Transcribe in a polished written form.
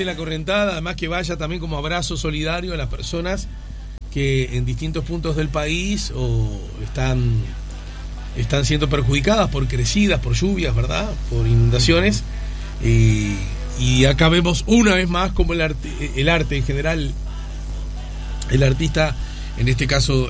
existe la correntada, además que vaya también como abrazo solidario a las personas que en distintos puntos del país están siendo perjudicadas por crecidas, por lluvias, ¿verdad? Por inundaciones. Y acá vemos una vez más como el arte en general, el artista, en este caso